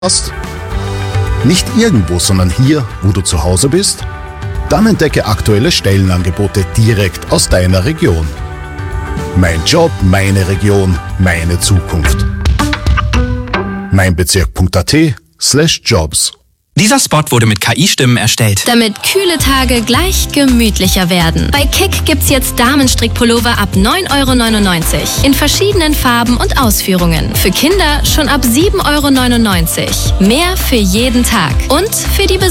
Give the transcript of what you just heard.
hast? Nicht irgendwo, sondern hier, wo du zu Hause bist? Dann entdecke aktuelle Stellenangebote direkt aus deiner Region. Mein Job, meine Region, meine Zukunft. meinbezirk.at/jobs. Dieser Spot wurde mit KI-Stimmen erstellt. Damit kühle Tage gleich gemütlicher werden. Bei Kick gibt's jetzt Damenstrickpullover ab 9,99 € in verschiedenen Farben und Ausführungen. Für Kinder schon ab 7,99 €. Mehr für jeden Tag und für die